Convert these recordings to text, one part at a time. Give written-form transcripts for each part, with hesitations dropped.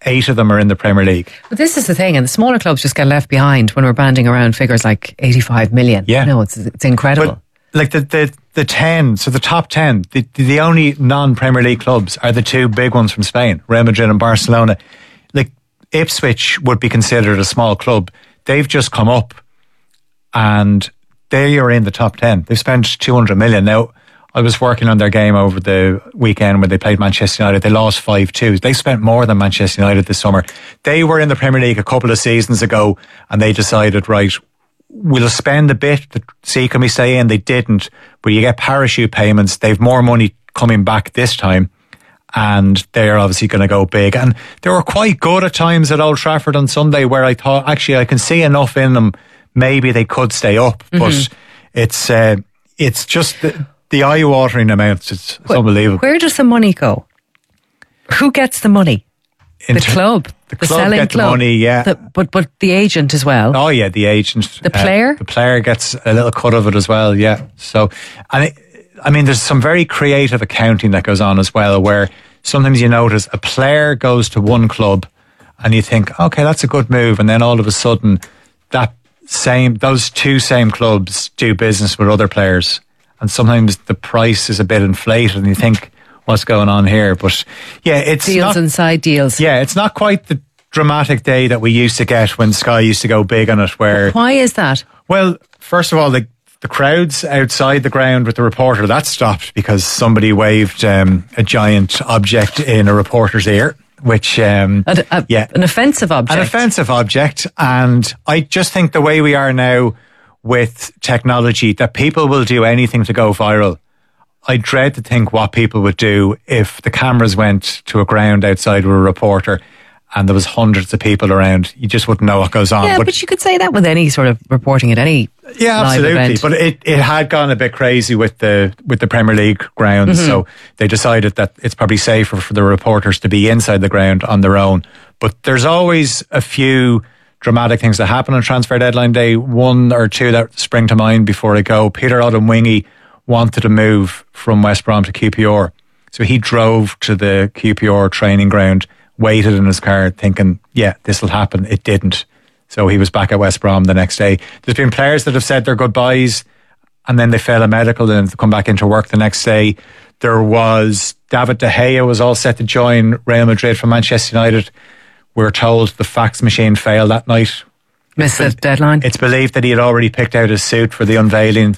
8 of them are in the Premier League. But this is the thing, and the smaller clubs just get left behind when we're banding around figures like 85 million. Yeah. No, it's incredible. But like the 10, so the top 10, the only non-Premier League clubs are the 2 big ones from Spain, Real Madrid and Barcelona. Like Ipswich would be considered a small club. They've just come up and they are in the top 10. They've spent 200 million. Now, I was working on their game over the weekend when they played Manchester United. They lost 5-2. They spent more than Manchester United this summer. They were in the Premier League a couple of seasons ago and they decided, right, we'll spend a bit to see can we stay in. They didn't, but you get parachute payments. They've more money coming back this time and they're obviously going to go big. And they were quite good at times at Old Trafford on Sunday where I thought, actually, I can see enough in them. Maybe they could stay up, but it's just the eye-watering amounts. It's unbelievable. Where does the money go? Who gets the money? The club. The club selling gets club. the money, yeah. But the agent as well. Oh yeah, the agent. The player? The player gets a little cut of it as well, yeah. So, and there's some very creative accounting that goes on as well, where sometimes you notice a player goes to one club and you think, okay, that's a good move. And then all of a sudden those 2 same clubs do business with other players. And sometimes the price is a bit inflated and you think, what's going on here? But yeah, it's deals inside deals. Yeah, it's not quite the dramatic day that we used to get when Sky used to go big on it. Why is that? Well, first of all, the crowds outside the ground with the reporter, that stopped because somebody waved a giant object in a reporter's ear. Which an offensive object. An offensive object. And I just think the way we are now with technology, that people will do anything to go viral. I dread to think what people would do if the cameras went to a ground outside with a reporter and there was hundreds of people around. You just wouldn't know what goes on. Yeah, but you could say that with any sort of reporting at any live event. But it had gone a bit crazy with the Premier League grounds. So they decided that it's probably safer for the reporters to be inside the ground on their own. But there's always a few dramatic things that happen on transfer deadline day. 1 or 2 that spring to mind before I go. Peter Odemwingie wanted to move from West Brom to QPR. So he drove to the QPR training ground, waited in his car thinking, yeah, this will happen. It didn't. So he was back at West Brom the next day. There's been players that have said their goodbyes and then they fail a medical and come back into work the next day. There was David De Gea was all set to join Real Madrid from Manchester United. We're told the fax machine failed that night. Missed the deadline. It's believed that he had already picked out his suit for the unveiling.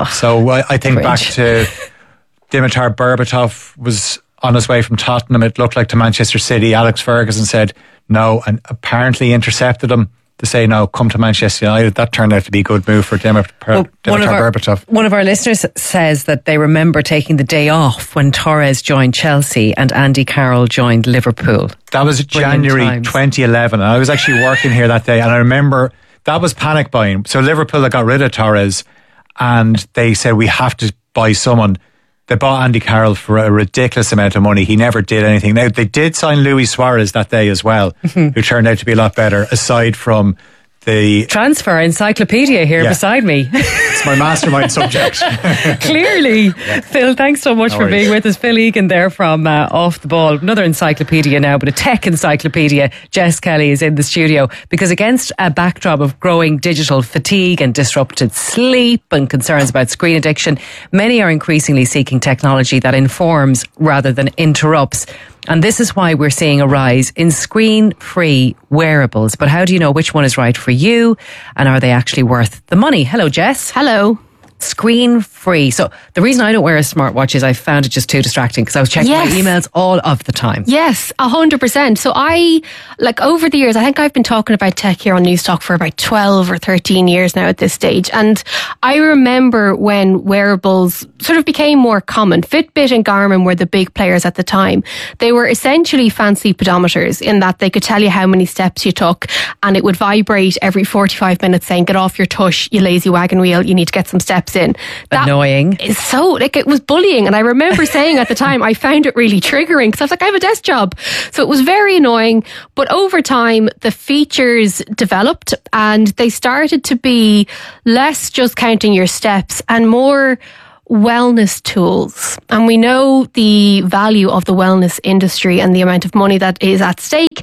So I think back to Dimitar Berbatov was on his way from Tottenham. It looked like to Manchester City. Alex Ferguson said no and apparently intercepted him to say no, come to Manchester United. That turned out to be a good move for Dimitar Berbatov. One of our listeners says that they remember taking the day off when Torres joined Chelsea and Andy Carroll joined Liverpool. That was January 2011. And I was actually working here that day and I remember that was panic buying. So Liverpool had got rid of Torres and they said we have to buy someone. They bought Andy Carroll for a ridiculous amount of money. He never did anything. Now, they did sign Luis Suarez that day as well, who turned out to be a lot better, aside from the transfer encyclopedia here beside me. It's my mastermind subject. Clearly. Yeah. Phil, thanks so much for being with us. Phil Egan there from Off the Ball. Another encyclopedia now, but a tech encyclopedia. Jess Kelly is in the studio because against a backdrop of growing digital fatigue and disrupted sleep and concerns about screen addiction, many are increasingly seeking technology that informs rather than interrupts. And this is why we're seeing a rise in screen-free wearables. But how do you know which one is right for you? And are they actually worth the money? Hello, Jess. Hello. Screen-free. So the reason I don't wear a smartwatch is I found it just too distracting because I was checking my emails all of the time. Yes, 100%. So over the years, I think I've been talking about tech here on Newstalk for about 12 or 13 years now at this stage. And I remember when wearables sort of became more common. Fitbit and Garmin were the big players at the time. They were essentially fancy pedometers in that they could tell you how many steps you took and it would vibrate every 45 minutes saying, get off your tush, you lazy wagon wheel, you need to get some steps in. Annoying. So it was bullying. And I remember saying at the time, I found it really triggering because I was like, I have a desk job. So it was very annoying. But over time, the features developed and they started to be less just counting your steps and more wellness tools. And we know the value of the wellness industry and the amount of money that is at stake.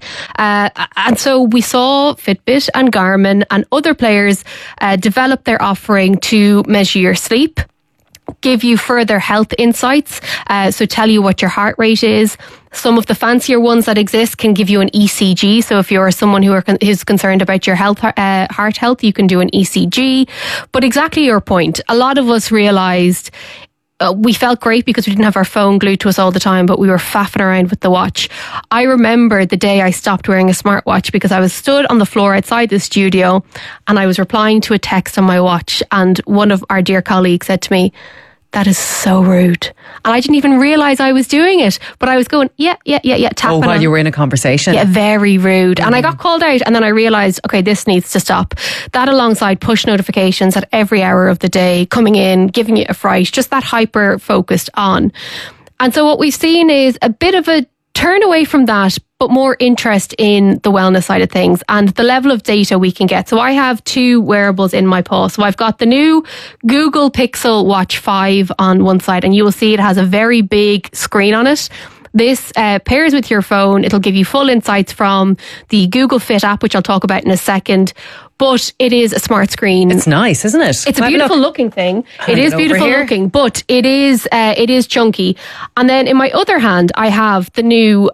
And so we saw Fitbit and Garmin and other players develop their offering to measure your sleep, give you further health insights, so tell you what your heart rate is. Some of the fancier ones that exist can give you an ECG. So if you're someone who is concerned about your heart health, you can do an ECG. But exactly your point, a lot of us realised we felt great because we didn't have our phone glued to us all the time, but we were faffing around with the watch. I remember the day I stopped wearing a smartwatch because I was stood on the floor outside the studio and I was replying to a text on my watch, and one of our dear colleagues said to me, "That is so rude." And I didn't even realise I was doing it, but I was going, yeah, tapping while on. you were in a conversation. Yeah, very rude. And I got called out, and then I realised, okay, this needs to stop. That alongside push notifications at every hour of the day, coming in, giving you a fright, just that hyper focused on. And so what we've seen is a bit of a turn away from that, but more interest in the wellness side of things and the level of data we can get. So I have 2 wearables in my paw. So I've got the new Google Pixel Watch 5 on one side, and you will see it has a very big screen on it. This pairs with your phone. It'll give you full insights from the Google Fit app, which I'll talk about in a second. But it is a smart screen. It's nice, isn't it? It's a beautiful looking thing. It is beautiful looking, but it is chunky. And then in my other hand, I have the new,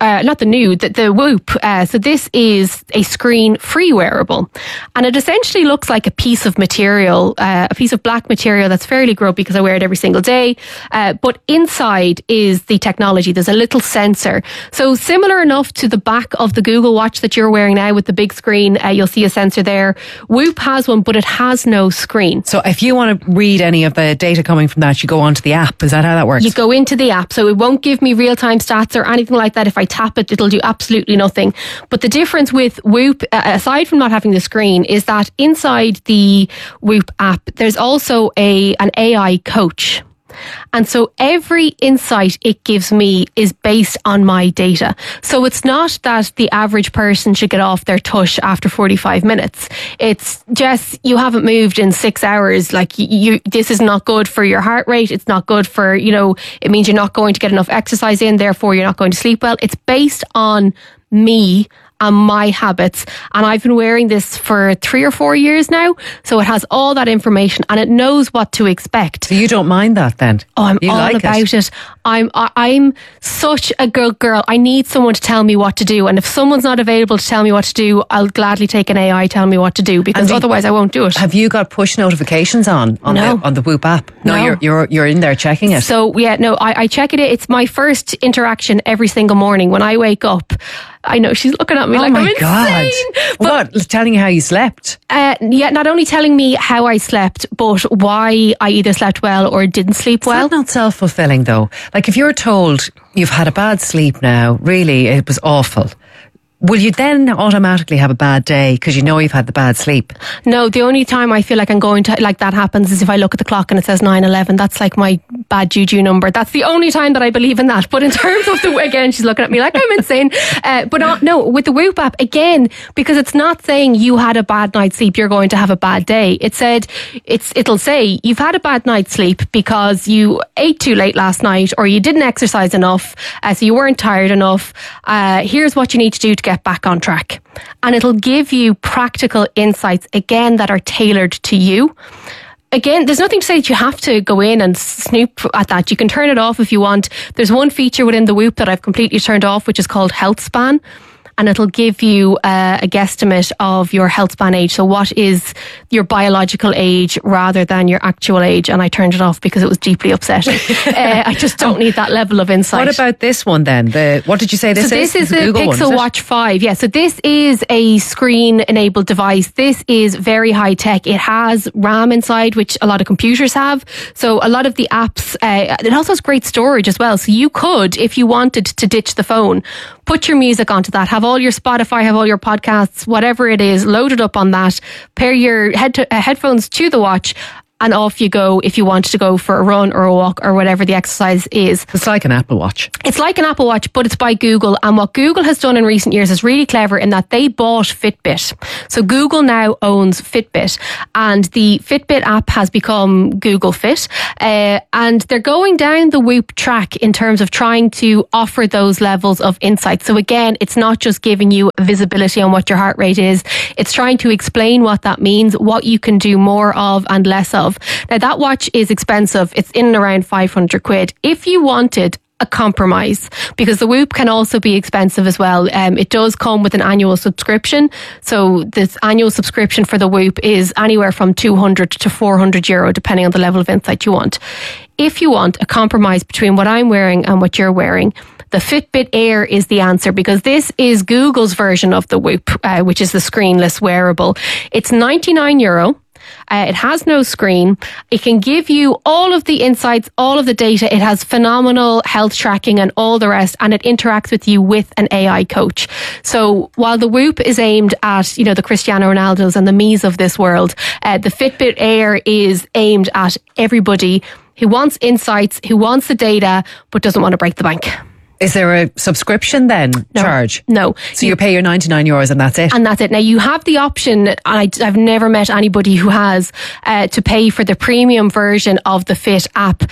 the Whoop. So this is a screen-free wearable. And it essentially looks like a piece of material, a piece of black material that's fairly grubby because I wear it every single day. But inside is the technology. There's a little sensor. So similar enough to the back of the Google Watch that you're wearing now with the big screen, you'll see a sensor there. Whoop has one, but it has no screen. So if you want to read any of the data coming from that, you go onto the app. Is that how that works? You go into the app. So it won't give me real-time stats or anything like that. If I tap it, it'll do absolutely nothing. But the difference with Whoop, aside from not having the screen, is that inside the Whoop app, there's also an AI coach. And so every insight it gives me is based on my data. So it's not that the average person should get off their tush after 45 minutes. It's just, you haven't moved in 6 hours. Like this is not good for your heart rate. It's not good for, it means you're not going to get enough exercise in. Therefore, you're not going to sleep well. It's based on me and my habits. And I've been wearing this for 3 or 4 years now. So it has all that information and it knows what to expect. So you don't mind that then? Oh, I'm all about it. I'm such a good girl. I need someone to tell me what to do. And if someone's not available to tell me what to do, I'll gladly take an AI tell me what to do, because otherwise I won't do it. Have you got push notifications on the Whoop app? No, you're in there checking it. So yeah, no, I check it. It's my first interaction every single morning when I wake up. I know she's looking at me like I'm insane. God. What? Telling you how you slept? Yeah, not only telling me how I slept, but why I either slept well or didn't sleep well. Is that not self-fulfilling though? Like if you're told you've had a bad sleep now, really it was awful, will you then automatically have a bad day because you know you've had the bad sleep? No, the only time I feel like I'm going to, like that happens is if I look at the clock and it says 9:11. That's like my bad juju number. That's the only time that I believe in that. But in terms of again, she's looking at me like I'm insane. But no, with the Whoop app, again, because it's not saying you had a bad night's sleep, you're going to have a bad day. It'll say you've had a bad night's sleep because you ate too late last night or you didn't exercise enough, so you weren't tired enough. Here's what you need to do to get back on track. And it'll give you practical insights, again, that are tailored to you. Again, there's nothing to say that you have to go in and snoop at that. You can turn it off if you want. There's one feature within the Whoop that I've completely turned off, which is called Health Span. And it'll give you a guesstimate of your health span age. So what is your biological age rather than your actual age? And I turned it off because it was deeply upsetting. I just don't need that level of insight. What about this one then? What did you say this is? So this is the Google Pixel one, Watch 5. Yeah, so this is a screen-enabled device. This is very high-tech. It has RAM inside, which a lot of computers have. So a lot of the apps, it also has great storage as well. So you could, if you wanted to ditch the phone, put your music onto that, have all your Spotify, have all your podcasts, whatever it is, load it up on that, pair your headphones to the watch, and off you go if you want to go for a run or a walk or whatever the exercise is. It's like an Apple Watch. It's like an Apple Watch, but it's by Google. And what Google has done in recent years is really clever in that they bought Fitbit. So Google now owns Fitbit, and the Fitbit app has become Google Fit. And they're going down the Whoop track in terms of trying to offer those levels of insight. So again, it's not just giving you visibility on what your heart rate is. It's trying to explain what that means, what you can do more of and less of. Now, that watch is expensive. It's in and around 500 quid. If you wanted a compromise, because the Whoop can also be expensive as well. It does come with an annual subscription. So this annual subscription for the Whoop is anywhere from 200 to 400 euro, depending on the level of insight you want. If you want a compromise between what I'm wearing and what you're wearing, the Fitbit Air is the answer, because this is Google's version of the Whoop, which is the screenless wearable. It's 99 euro. It has no screen. It can give you all of the insights, all of the data. It has phenomenal health tracking and all the rest, and it interacts with you with an AI coach. So while the Whoop is aimed at, the Cristiano Ronaldos and the me's of this world, the Fitbit Air is aimed at everybody who wants insights, who wants the data, but doesn't want to break the bank. Is there a subscription then charge? No. So you pay your 99 euros and that's it? And that's it. Now, you have the option, and I've never met anybody who has, to pay for the premium version of the Fit app.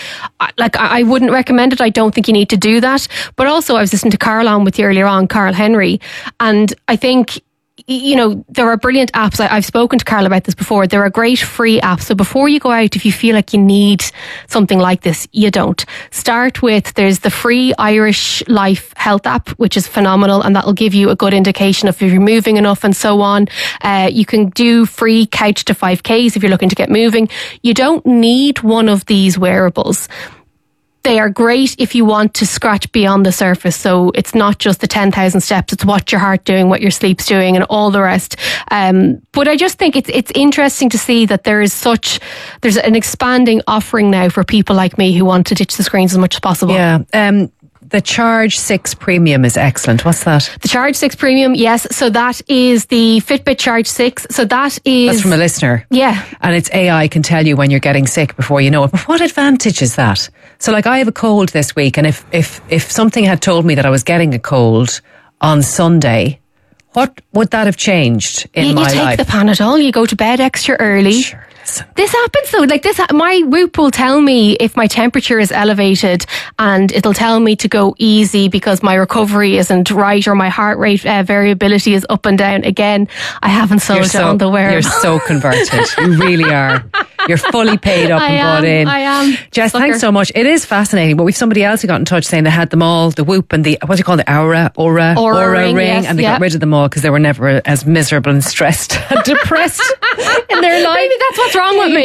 I wouldn't recommend it. I don't think you need to do that. But also, I was listening to Carl on with you earlier on, Carl Henry, and I think, there are brilliant apps. I've spoken to Carl about this before. There are great free apps. So before you go out, if you feel like you need something like this, you don't. Start with, there's the free Irish Life Health app, which is phenomenal, and that'll give you a good indication of if you're moving enough and so on. You can do free Couch to 5Ks if you're looking to get moving. You don't need one of these wearables. They are great if you want to scratch beyond the surface. So it's not just the 10,000 steps, it's what your heart doing, what your sleep's doing, and all the rest. But I just think it's interesting to see that there's an expanding offering now for people like me who want to ditch the screens as much as possible. Yeah. The Charge 6 Premium is excellent. What's that? The Charge 6 Premium, yes. So that is the Fitbit Charge 6. So that's from a listener. Yeah. And it's AI can tell you when you're getting sick before you know it. But what advantage is that? So I have a cold this week, and if something had told me that I was getting a cold on Sunday, what would that have changed in my life? You take the Panadol, you go to bed extra early. Sure. This happens though. My Whoop will tell me if my temperature is elevated, and it'll tell me to go easy because my recovery isn't right, or my heart rate variability is up and down. Again, I haven't sold it on the wearable. You're so converted. You really are. You're fully paid up and bought in. I am. Jess, thanks so much. It is fascinating. But we've somebody else who got in touch saying they had them all, the Whoop and the, what do you call it, Aura ring, yes, and they got rid of them all because they were never as miserable and stressed and depressed in their life. Maybe that's what's wrong with me.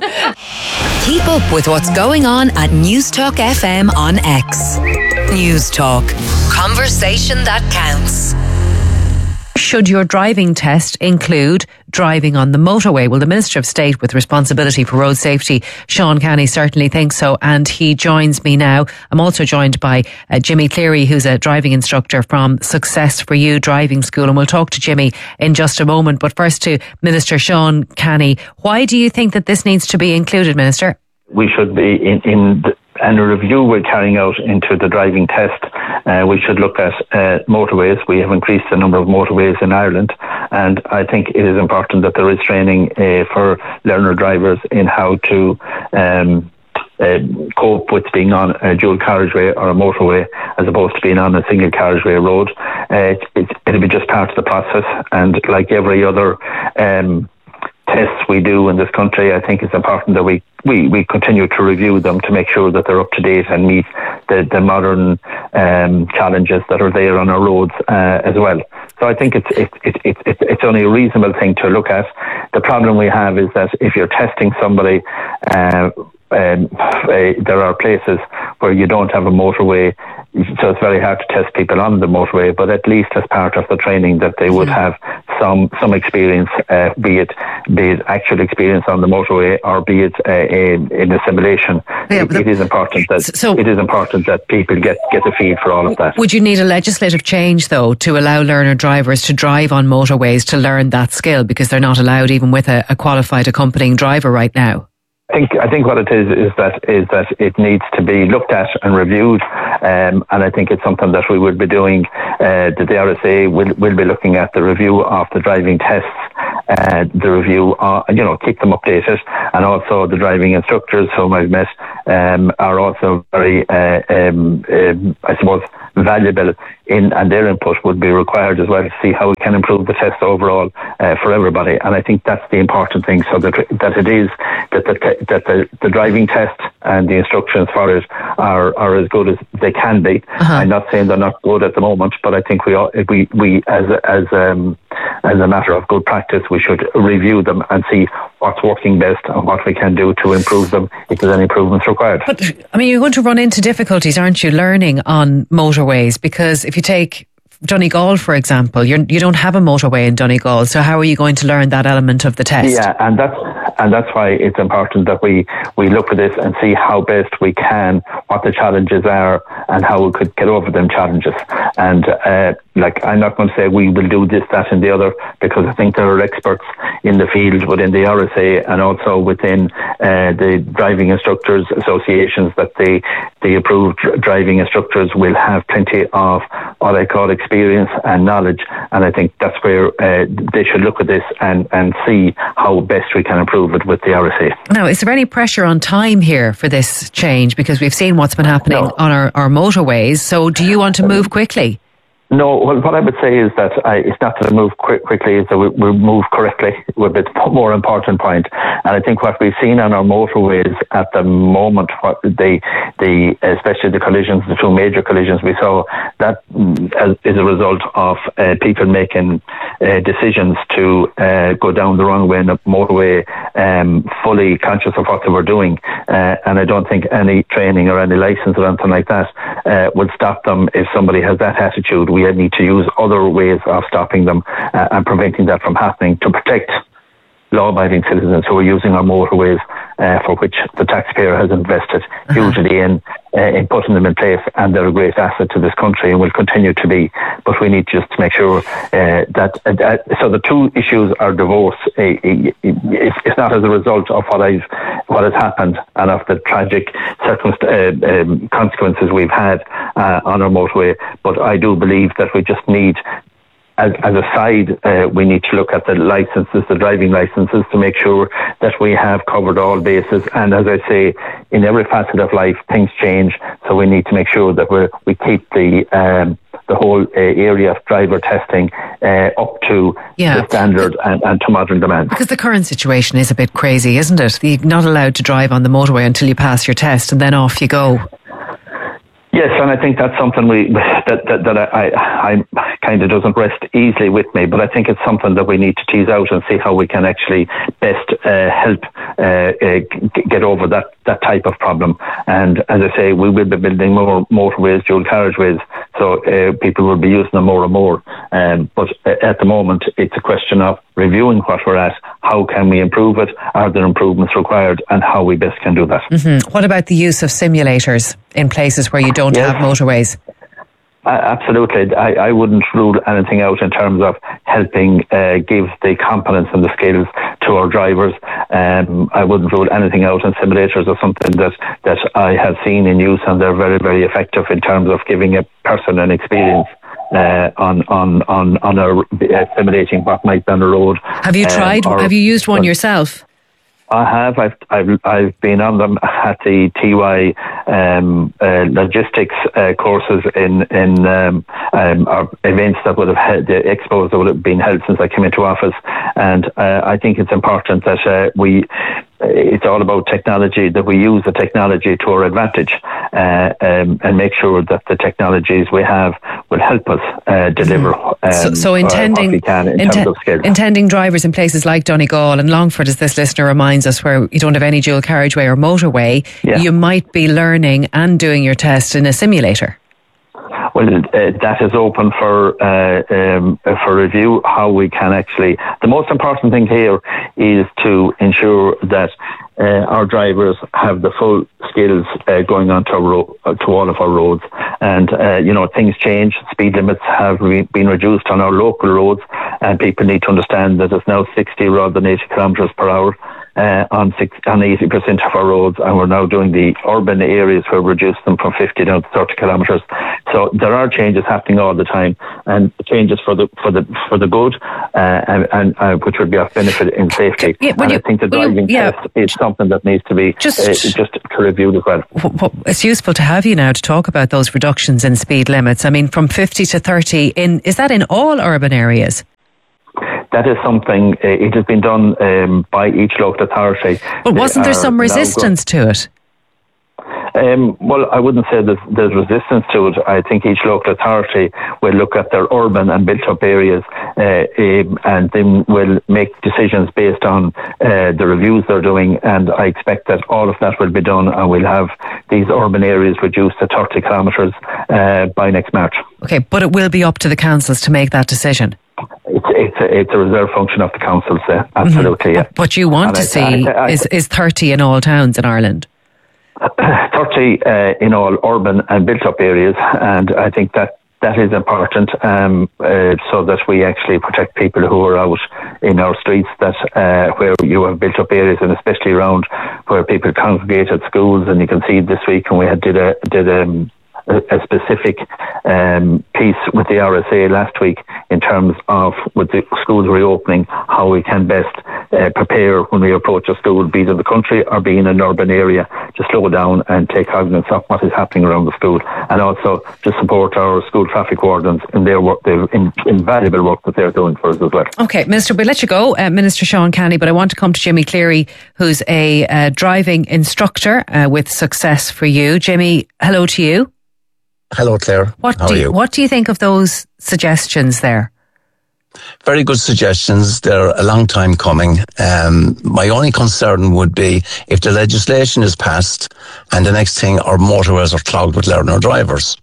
Keep up with what's going on at Newstalk FM on X. Newstalk. Conversation that counts. Should your driving test include driving on the motorway? Well, the Minister of State with responsibility for road safety, Sean Canny, certainly thinks so, and he joins me now. I'm also joined by Jimmy Cleary, who's a driving instructor from Success for You Driving School, and we'll talk to Jimmy in just a moment. But first to Minister Sean Canny. Why do you think that this needs to be included, Minister? We should be in a review we're carrying out into the driving test. We should look at motorways. We have increased the number of motorways in Ireland, and I think it is important that there is training for learner drivers in how to cope with being on a dual carriageway or a motorway as opposed to being on a single carriageway road. It'll be just part of the process, and like every other tests we do in this country, I think it's important that we continue to review them to make sure that they're up to date and meet the modern challenges that are there on our roads as well. So I think it's only a reasonable thing to look at. The problem we have is that if you're testing somebody, there are places where you don't have a motorway, so it's very hard to test people on the motorway, but at least as part of the training that they would have some experience, be it actual experience on the motorway or be it in a simulation. It is important that people get a feel for all of that. Would you need a legislative change though to allow learner drivers to drive on motorways to learn that skill, because they're not allowed even with a qualified accompanying driver right now? think what it is that it needs to be looked at and reviewed, and I think it's something that we will be doing. The RSA will be looking at the review of the driving tests, the review, keep them updated, and also the driving instructors whom I've met are also very, I suppose, valuable in, and their input would be required as well to see how we can improve the test overall for everybody. And I think that's the important thing, so that the driving test and the instructions for it are as good as they can be. I'm not saying they're not good at the moment, but I think we as a matter of good practice, we should review them and see what's working best and what we can do to improve them if there's any improvements required. But I mean, you're going to run into difficulties, aren't you, learning on motorways? Because if you take Donegal, for example, you don't have a motorway in Donegal, so how are you going to learn that element of the test? Yeah, and that's why it's important that we look at this and see how best we can, what the challenges are, and how we could get over them challenges. And I'm not going to say we will do this, that, and the other, because I think there are experts in the field within the RSA and also within the driving instructors associations, that the approved driving instructors will have plenty of what I call experience and knowledge, and I think that's where they should look at this and see how best we can improve it with the RSA. Now, is there any pressure on time here for this change? Because we've seen what's been happening on our motorways, so do you want to move quickly? No, well, what I would say is that it's not to move quickly, it's that we move correctly, would be the more important point. And I think what we've seen on our motorways at the moment, especially the collisions, the two major collisions we saw, that is a result of people making decisions to go down the wrong way in the motorway, fully conscious of what they were doing. And I don't think any training or any license or anything like that would stop them if somebody has that attitude. We need to use other ways of stopping them and preventing that from happening to protect law-abiding citizens who are using our motorways, for which the taxpayer has invested hugely in putting them in place, and they're a great asset to this country and will continue to be. But we need just to make sure that so the two issues are divorced. It's not as a result of what has happened and of the tragic consequences we've had on our motorway. But I do believe that we just need, as a side, we need to look at the licenses, the driving licenses, to make sure that we have covered all bases. And as I say, in every facet of life, things change. So we need to make sure that we keep the whole area of driver testing up to the standard and to modern demands. Because the current situation is a bit crazy, isn't it? You're not allowed to drive on the motorway until you pass your test, and then off you go. Yes, and I think that's something that I kind of doesn't rest easily with me, but I think it's something that we need to tease out and see how we can actually best help get over that type of problem. And as I say, we will be building more motorways, dual carriageways, so people will be using them more and more. But at the moment, it's a question of reviewing what we're at. How can we improve it? Are there improvements required? And how we best can do that. Mm-hmm. What about the use of simulators in places where you don't have motorways? Absolutely. I wouldn't rule anything out in terms of helping give the competence and the skills to our drivers. I wouldn't rule anything out, and simulators are something that I have seen in use, and they're very, very effective in terms of giving a person an experience on simulating what might be on the road. Have you tried? Have you used one yourself? I have. I've been on them at the TY logistics courses in events that would have had the expos that would have been held since I came into office, and I think it's important that it's all about technology, that we use the technology to our advantage and make sure that the technologies we have will help us deliver so intending, what we can in terms of skills. Intending drivers in places like Donegal and Longford, as this listener reminds us, where you don't have any dual carriageway or motorway, you might be learning and doing your test in a simulator. Well, that is open for review, how we can actually... The most important thing here is to ensure that our drivers have the full skills going on to all of our roads. And, things change. Speed limits have been reduced on our local roads, and people need to understand that it's now 60 rather than 80 kilometres per hour. on 80% of our roads, and we're now doing the urban areas where we reduce them from 50 down to 30 kilometres. So there are changes happening all the time, and changes for the good, and which would be of benefit in safety. Yeah, and I think the driving test is something that needs to be just reviewed as well. It's useful to have you now to talk about those reductions in speed limits. I mean, from 50 to 30, is that in all urban areas? That is something, it has been done by each local authority. But wasn't there some resistance to it? Well, I wouldn't say that there's resistance to it. I think each local authority will look at their urban and built-up areas and then will make decisions based on the reviews they're doing, and I expect that all of that will be done, and we'll have these urban areas reduced to 30 kilometres by next March. Okay, but it will be up to the councils to make that decision? It's a reserve function of the councils, absolutely. Mm-hmm. Yeah. What you want to see is 30 in all towns in Ireland? 30 in all urban and built-up areas, and I think that is important, so that we actually protect people who are out in our streets, that where you have built-up areas, and especially around where people congregate at schools. And you can see this week, and we did a specific piece with the RSA last week in terms of, with the schools reopening, how we can best prepare when we approach a school, be it in the country or be in an urban area, to slow down and take cognizance of what is happening around the school, and also to support our school traffic wardens in their work, their invaluable work that they're doing for us as well. Okay, Minister, we'll let you go, Minister Sean Canny, but I want to come to Jimmy Cleary, who's a driving instructor with Success for You. Jimmy, hello to you. Hello, Claire. How are you? What do you think of those suggestions there? Very good suggestions. They're a long time coming. My only concern would be if the legislation is passed and the next thing our motorways are clogged with learner drivers.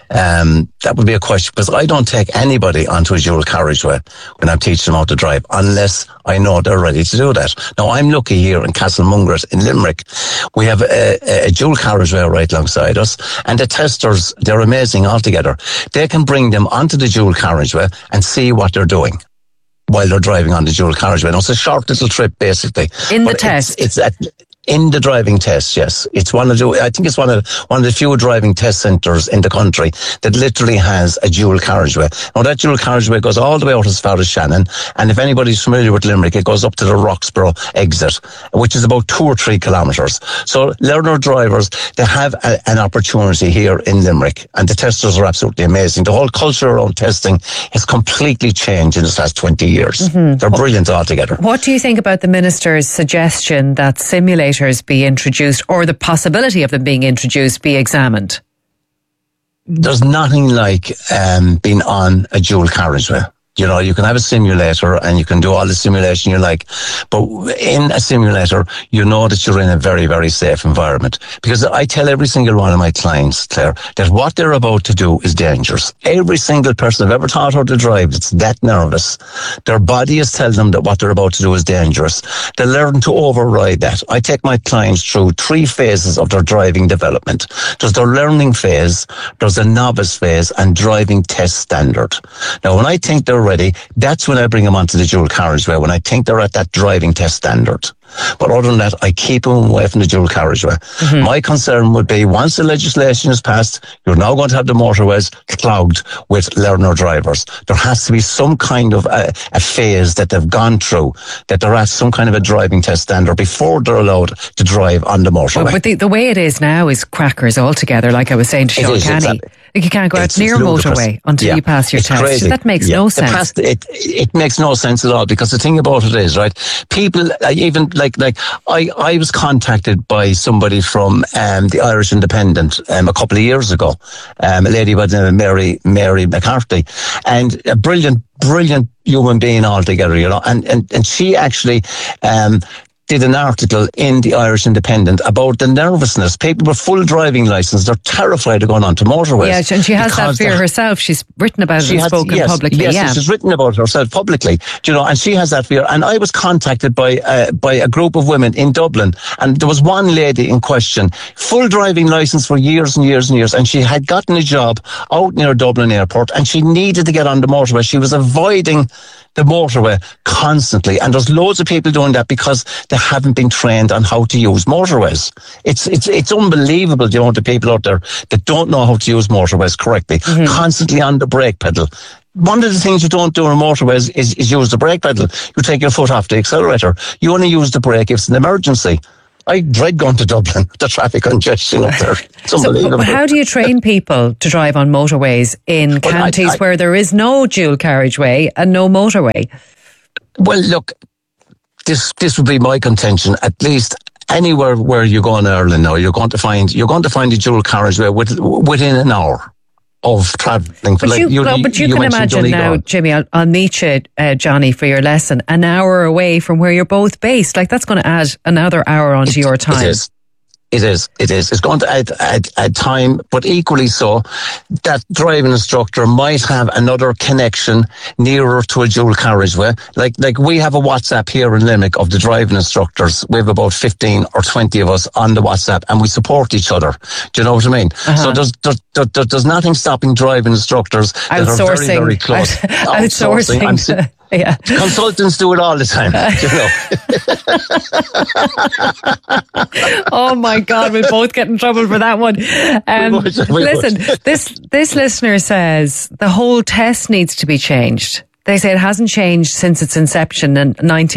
That would be a question, because I don't take anybody onto a dual carriageway when I'm teaching them how to drive unless I know they're ready to do that. Now, I'm lucky here in Castlemungret in Limerick. We have a dual carriageway right alongside us, and the testers, they're amazing altogether. They can bring them onto the dual carriageway and see what they're doing while they're driving on the dual carriageway. Now, it's a short little trip, basically. In the test? In the driving test, yes. It's one of the few driving test centres in the country that literally has a dual carriageway. Now, that dual carriageway goes all the way out as far as Shannon, and if anybody's familiar with Limerick, it goes up to the Roxborough exit, which is about 2 or 3 kilometres. So learner drivers, they have an opportunity here in Limerick, and the testers are absolutely amazing. The whole culture around testing has completely changed in the last 20 years. Mm-hmm. They're brilliant altogether. What do you think about the Minister's suggestion that simulators be introduced, or the possibility of them being introduced be examined? There's nothing like being on a dual carriageway. You know, you can have a simulator and you can do all the simulation you like, but in a simulator, you know that you're in a very, very safe environment. Because I tell every single one of my clients, Claire, that what they're about to do is dangerous. Every single person I've ever taught how to drive that's that nervous, their body is telling them that what they're about to do is dangerous. They learn to override that. I take my clients through 3 phases of their driving development. There's their learning phase, there's a novice phase, and driving test standard. Now, when I think they're ready, that's when I bring them onto the dual carriageway, when I think they're at that driving test standard. But other than that, I keep them away from the dual carriageway. Mm-hmm. My concern would be, once the legislation is passed, you're now going to have the motorways clogged with learner drivers. There has to be some kind of a phase that they've gone through, that they're at some kind of a driving test standard before they're allowed to drive on the motorway. Well, but the way it is now is crackers altogether, like I was saying to Sean Canny. Exactly. Like, you can't go out near a motorway until you pass your test. Crazy. So that makes no sense. It makes no sense at all, because the thing about it is, right, people, even I was contacted by somebody from the Irish Independent a couple of years ago, a lady by the name of Mary McCarthy, and a brilliant human being altogether, you know, and she actually did an article in the Irish Independent about the nervousness. People with full driving licence, they're terrified of going onto motorways. Yeah, and she has that fear herself. She's written about it and spoken publicly. Yes, she's written about it herself publicly. You know, and she has that fear. And I was contacted by a group of women in Dublin, and there was one lady in question, full driving licence for years and years and years, and she had gotten a job out near Dublin Airport, and she needed to get on the motorway. She was avoiding the motorway constantly. And there's loads of people doing that because they haven't been trained on how to use motorways. It's unbelievable the amount of people out there that don't know how to use motorways correctly, constantly on the brake pedal. One of the things you don't do on motorways is use the brake pedal. You take your foot off the accelerator. You only use the brake if it's an emergency. I dread going to Dublin, the traffic congestion up there. It's unbelievable. So how do you train people to drive on motorways in counties where there is no dual carriageway and no motorway? Well, look, this would be my contention. At least anywhere where you go in Ireland now, you're going to find a dual carriageway within an hour of travelling. But you can imagine now, Jimmy, I'll meet you, Johnny, for your lesson, an hour away from where you're both based. Like, that's going to add another hour onto your time. It is. It's going to add time, but equally so, that driving instructor might have another connection nearer to a dual carriageway. Like we have a WhatsApp here in Limerick of the driving instructors. We have about 15 or 20 of us on the WhatsApp, and we support each other. Do you know what I mean? So there's nothing stopping driving instructors that are very, very close. Outsourcing. Yeah. Consultants do it all the time, you know. Oh my God, we'll both get in trouble for that one. Listen, this listener says the whole test needs to be changed. They say it hasn't changed since its inception in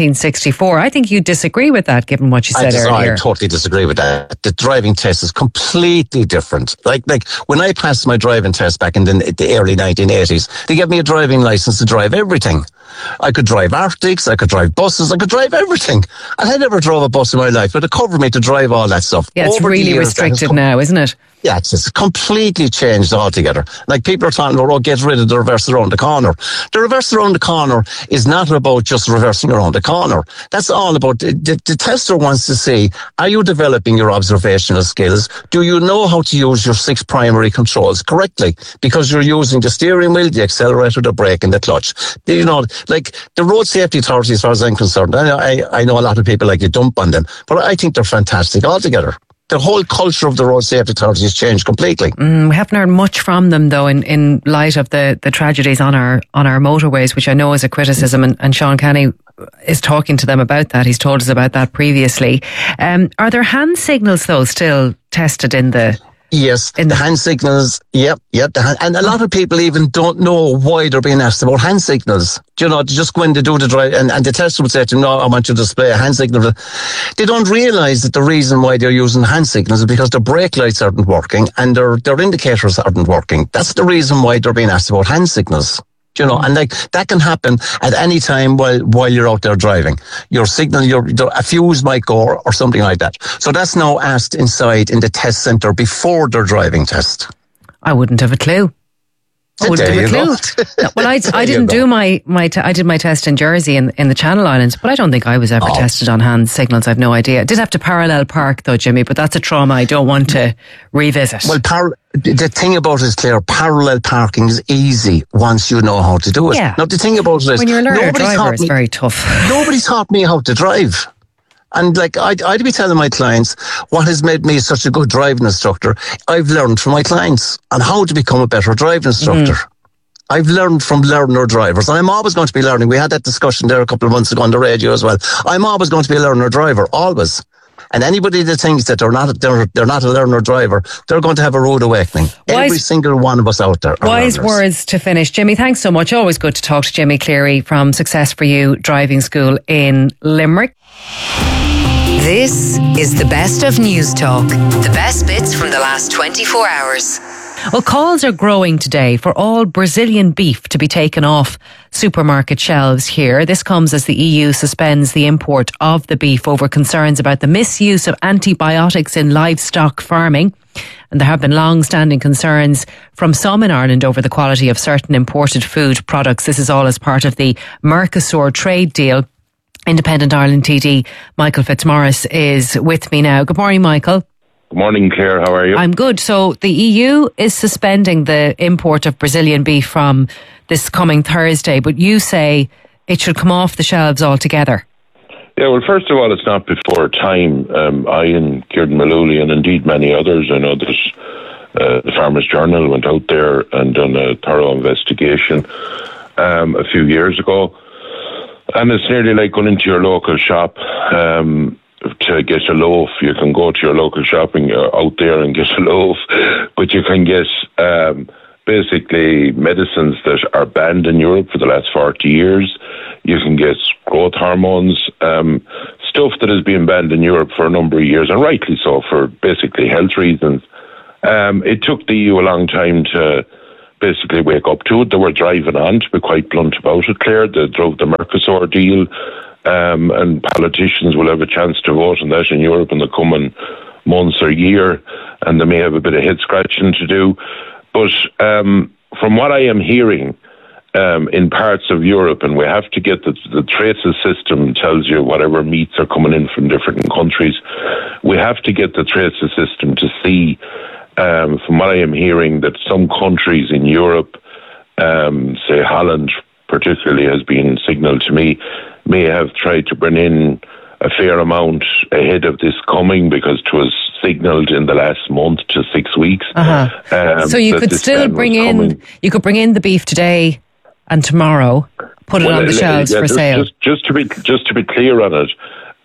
1964. I think you disagree with that, given what you said earlier. I totally disagree with that. The driving test is completely different. Like when I passed my driving test back in the early 1980s, they gave me a driving license to drive everything. I could drive Arctics, I could drive buses, I could drive everything. And I never drove a bus in my life, but it covered me to drive all that stuff. Yeah, it's really restricted now, isn't it? Yeah, it's completely changed altogether. Like, people are talking about, get rid of the reverse around the corner. The reverse around the corner is not about just reversing around the corner. That's all about, the tester wants to see, are you developing your observational skills? Do you know how to use your 6 primary controls correctly? Because you're using the steering wheel, the accelerator, the brake and the clutch. You know, like the road safety authority, as far as I'm concerned, I know a lot of people like to dump on them, but I think they're fantastic altogether. The whole culture of the road safety authority has changed completely. We haven't heard much from them, though, in light of the tragedies on our motorways, which I know is a criticism, and Sean Kenny is talking to them about that. He's told us about that previously. Are there hand signals, though, still tested in the... Yes, the hand signals, yep. And a lot of people even don't know why they're being asked about hand signals. You know, just go in to do the drive, and the tester would say to them, no, I want you to display a hand signal. They don't realise that the reason why they're using hand signals is because their brake lights aren't working and their indicators aren't working. That's the reason why they're being asked about hand signals. You know, and like that can happen at any time while you're out there driving. Your signal, a fuse might go or something like that. So that's now asked inside in the test centre before their driving test. I wouldn't have a clue. I wouldn't have a clue. No, well, I didn't do I did my test in Jersey in the Channel Islands, but I don't think I was ever tested on hand signals. I've no idea. I did have to parallel park though, Jimmy, but that's a trauma I don't want to revisit. Well, the thing about it is, Claire, parallel parking is easy once you know how to do it. Yeah. Now, the thing about it is, when you're a learner driver, it's very tough. Nobody taught me how to drive. And like, I'd be telling my clients what has made me such a good driving instructor. I've learned from my clients on how to become a better driving instructor. I've learned from learner drivers, and I'm always going to be learning. We had that discussion there a couple of months ago on the radio as well. I'm always going to be a learner driver, always. And anybody that thinks that they're not a learner driver, they're going to have a rude awakening. Every single one of us out there. Wise words to finish. Jimmy, thanks so much. Always good to talk to Jimmy Cleary from Success for You Driving School in Limerick. This is the best of News Talk. The best bits from the last 24 hours. Well, calls are growing today for all Brazilian beef to be taken off supermarket shelves here. This comes as the EU suspends the import of the beef over concerns about the misuse of antibiotics in livestock farming. And there have been long-standing concerns from some in Ireland over the quality of certain imported food products. This is all as part of the Mercosur trade deal. Independent Ireland TD Michael Fitzmaurice is with me now. Good morning, Michael. Good morning, Claire. How are you? I'm good. So the EU is suspending the import of Brazilian beef from this coming Thursday, but you say it should come off the shelves altogether. Yeah, well, first of all, it's not before time. I and Kieran Malooly and indeed many others, I know there's the Farmers Journal went out there and done a thorough investigation a few years ago. And it's nearly like going into your local shop to get a loaf. You can go to your local shopping out there and get a loaf, but you can get basically medicines that are banned in Europe for the last 40 years. You can get growth hormones, stuff that has been banned in Europe for a number of years, and rightly so, for basically health reasons. It took the EU a long time to basically wake up to it. They were driving on, to be quite blunt about it, Claire. They drove the Mercosur deal, and politicians will have a chance to vote on that in Europe in the coming months or year, and they may have a bit of head scratching to do. But from what I am hearing in parts of Europe, and we have to get the traces system tells you whatever meats are coming in from different countries, we have to get the traces system to see, from what I am hearing, that some countries in Europe, say Holland particularly has been signalled to me, may have tried to bring in a fair amount ahead of this coming, because it was signalled in the last month to 6 weeks. So you could still bring in, you could bring in the beef today and tomorrow, put it on the shelves for sale. Just to be clear on it,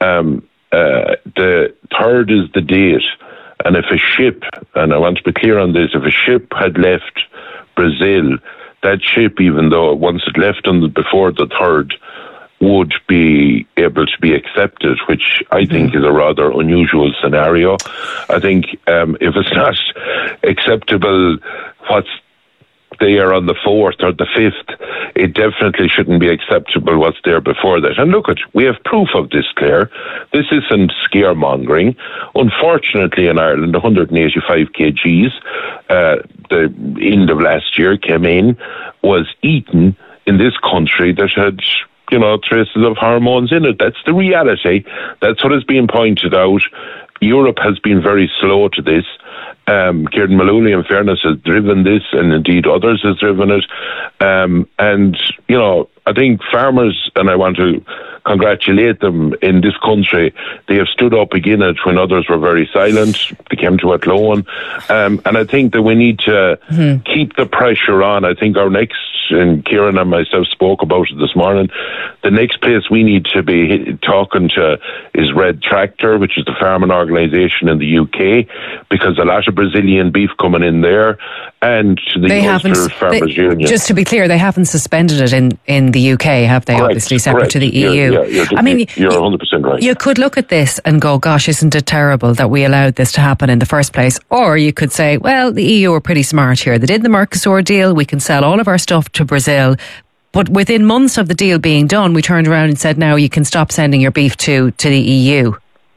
the 3rd is the date, and if a ship, and I want to be clear on this, if a ship had left Brazil, that ship, even though once it left before the 3rd, would be able to be accepted, which I think is a rather unusual scenario. I think if it's not acceptable what's there on the 4th or the 5th, it definitely shouldn't be acceptable what's there before that. And look, we have proof of this, Claire. This isn't scaremongering. Unfortunately, in Ireland, 185 kgs, the end of last year came in, was eaten in this country that had, traces of hormones in it. That's the reality. That's what is being pointed out. Europe has been very slow to this. Kieran Mullooly, in fairness, has driven this, and indeed others has driven it. And, I think farmers, and I want to congratulate them in this country, they have stood up again when others were very silent. They came to Athlone. And I think that we need to keep the pressure on. I think our next, and Kieran and myself spoke about it this morning, the next place we need to be talking to is Red Tractor, which is the farming organisation in the UK, because a lot of Brazilian beef coming in there, and to the Ulster Farmers Union. Just to be clear, they haven't suspended it in the UK, have they? Correct, obviously separate to the EU. You're 100% right. You could look at this and go, gosh, isn't it terrible that we allowed this to happen in the first place? Or you could say, well, the EU are pretty smart here. They did the Mercosur deal. We can sell all of our stuff to Brazil. But within months of the deal being done, we turned around and said, now you can stop sending your beef to the EU.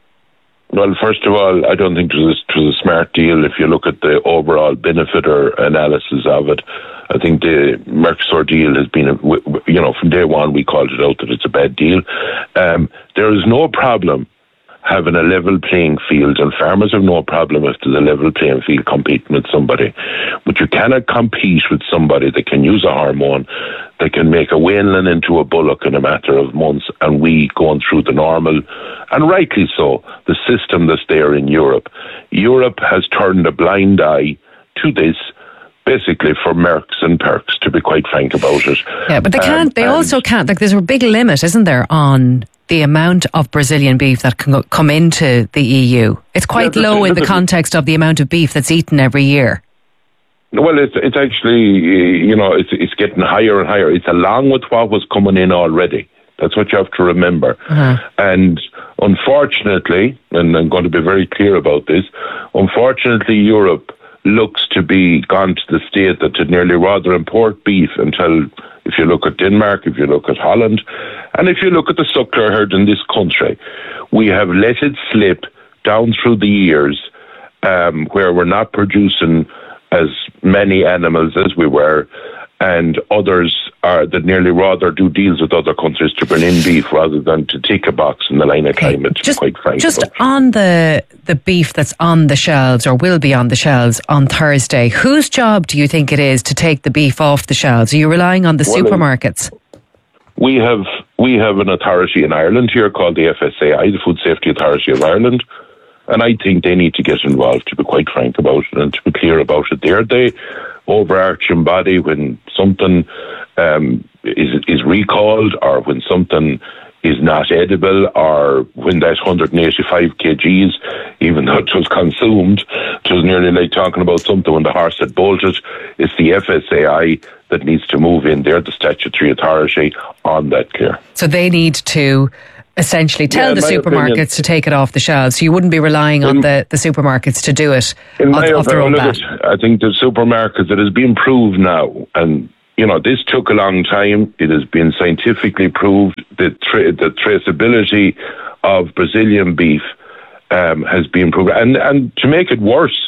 Well, first of all, I don't think it was a smart deal if you look at the overall benefit or analysis of it. I think the Mercosur deal has been, from day one we called it out that it's a bad deal. There is no problem having a level playing field, and farmers have no problem if there's a level playing field competing with somebody. But you cannot compete with somebody that can use a hormone, that can make a weanling into a bullock in a matter of months, and we going through the normal, and rightly so, the system that's there in Europe. Europe has turned a blind eye to this, basically for mercs and perks, to be quite frank about it. Yeah, but they can't. They also can't. Like, there's a big limit, isn't there, on the amount of Brazilian beef that can come into the EU? It's quite low in the context of the amount of beef that's eaten every year. Well, it's actually, it's getting higher and higher. It's along with what was coming in already. That's what you have to remember. And unfortunately, and I'm going to be very clear about this, unfortunately, Europe looks to be gone to the state that it nearly rather import beef until, if you look at Denmark, if you look at Holland, and if you look at the suckler herd in this country, we have let it slip down through the years, where we're not producing as many animals as we were, and others are that nearly rather do deals with other countries to bring in beef rather than to tick a box in the line of climate, to be quite frank. Just on the beef that's on the shelves or will be on the shelves on Thursday, whose job do you think it is to take the beef off the shelves? Are you relying on the supermarkets? We have an authority in Ireland here called the FSAI, the Food Safety Authority of Ireland, and I think they need to get involved, to be quite frank about it and to be clear about it. They're the overarching body when something is recalled, or when something is not edible, or when that 185 kgs, even though it was consumed, it was nearly like talking about something when the horse had bolted. It's the FSAI that needs to move in. They're the statutory authority on that, Claire. So they need to essentially tell the supermarkets to take it off the shelves. So you wouldn't be relying on the supermarkets to do it off their own bat. I think the supermarkets, it has been proved now, and this took a long time. It has been scientifically proved that the traceability of Brazilian beef has been proved. And to make it worse,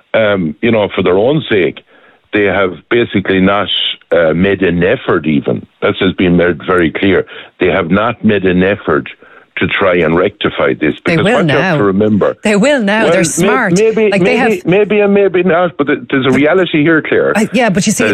for their own sake, they have basically not made an effort even. That has been made very clear. They have not made an effort to try and rectify this. They will now. You have to remember. They will now. Well, they're smart. Maybe and maybe not. But there's a reality here, Claire. Yeah, but you see,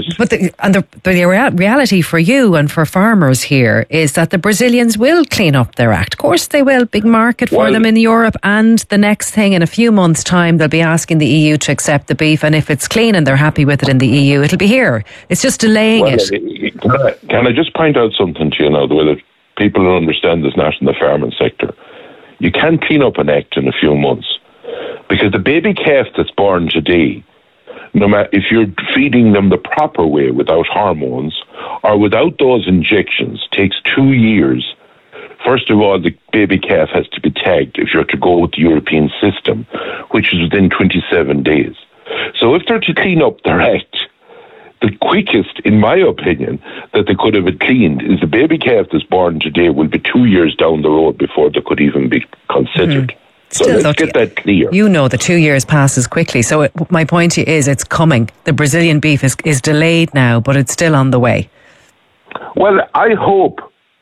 the reality for you and for farmers here is that the Brazilians will clean up their act. Of course they will. Big market for them in Europe. And the next thing, in a few months' time, they'll be asking the EU to accept the beef. And if it's clean and they're happy with it in the EU, it'll be here. It's just delaying it. Can I just point out something to you now, the way that people who understand this not in the farming sector? You can't clean up an act in a few months, because the baby calf that's born today, no matter if you're feeding them the proper way without hormones or without those injections, takes 2 years. First of all, the baby calf has to be tagged if you're to go with the European system, which is within 27 days. So if they're to clean up their act, the quickest, in my opinion, that they could have it cleaned is the baby calf that's born today will be 2 years down the road before they could even be considered. So let's get that clear. The 2 years passes quickly. So my point to you is it's coming. The Brazilian beef is delayed now, but it's still on the way. Well, I hope,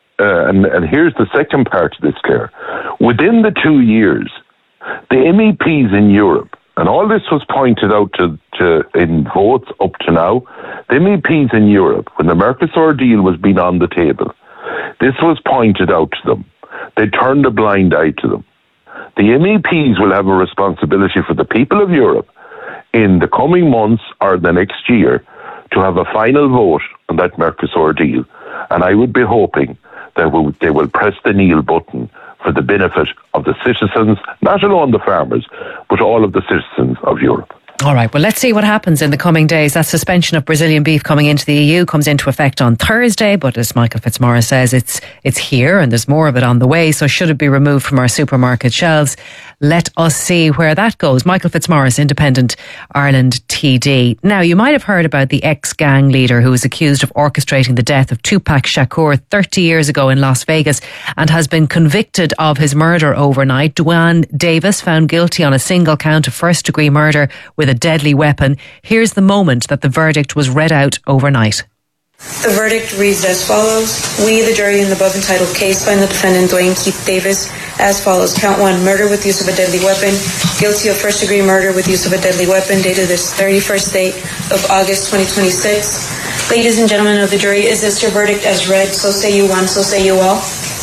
and here's the second part of this, Claire, within the 2 years, the MEPs in Europe, and all this was pointed out to in votes up to now, the MEPs in Europe, when the Mercosur deal was being on the table, this was pointed out to them. They turned a blind eye to them. The MEPs will have a responsibility for the people of Europe in the coming months or the next year to have a final vote on that Mercosur deal. And I would be hoping that they will press the kneel button for the benefit of the citizens, not alone the farmers, but all of the citizens of Europe. All right, well, let's see what happens in the coming days. That suspension of Brazilian beef coming into the EU comes into effect on Thursday, but as Michael Fitzmaurice says, it's here and there's more of it on the way, so should it be removed from our supermarket shelves? Let us see where that goes. Michael Fitzmaurice, Independent Ireland TD. Now, you might have heard about the ex-gang leader who was accused of orchestrating the death of Tupac Shakur 30 years ago in Las Vegas and has been convicted of his murder overnight. Dwan Davis found guilty on a single count of first-degree murder with a deadly weapon. Here's the moment that the verdict was read out overnight. The verdict reads as follows. We, the jury in the above entitled case, find the defendant Dwayne Keith Davis as follows. Count 1, murder with use of a deadly weapon. Guilty of first-degree murder with use of a deadly weapon, dated this 31st date of August 2026. Ladies and gentlemen of the jury, is this your verdict as read? So say you one, so say you all.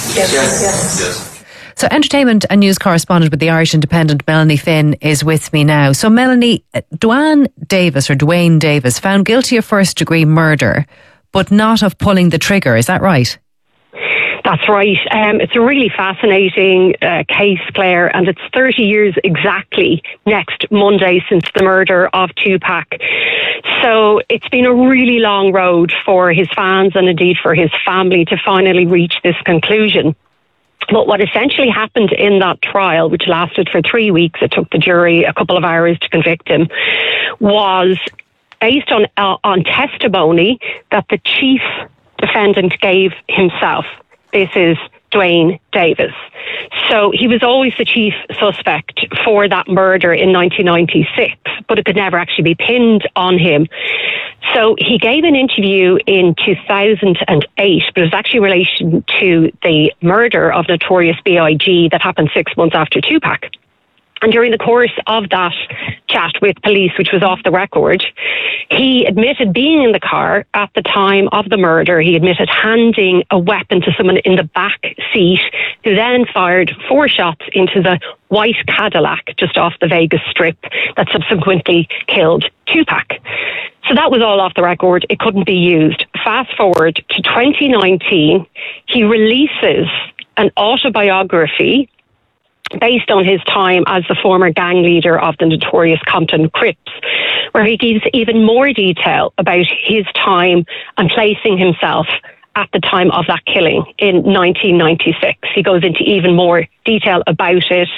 Yes. So entertainment and news correspondent with the Irish Independent, Melanie Finn, is with me now. So Melanie, Dwan Davis, or Dwayne Davis, found guilty of first-degree murder, but not of pulling the trigger. Is that right? That's right. It's a really fascinating case, Claire, and it's 30 years exactly next Monday since the murder of Tupac. So it's been a really long road for his fans and indeed for his family to finally reach this conclusion. But what essentially happened in that trial, which lasted for 3 weeks, it took the jury a couple of hours to convict him, was based on testimony that the chief defendant gave himself. This is Dwayne Davis. So he was always the chief suspect for that murder in 1996, but it could never actually be pinned on him. So he gave an interview in 2008, but it was actually in relation to the murder of Notorious B.I.G. that happened 6 months after Tupac. And during the course of that chat with police, which was off the record, he admitted being in the car at the time of the murder. He admitted handing a weapon to someone in the back seat, who then fired 4 shots into the white Cadillac just off the Vegas Strip that subsequently killed Tupac. So that was all off the record. It couldn't be used. Fast forward to 2019, he releases an autobiography based on his time as the former gang leader of the notorious Compton Crips, where he gives even more detail about his time and placing himself at the time of that killing in 1996. He goes into even more detail about it.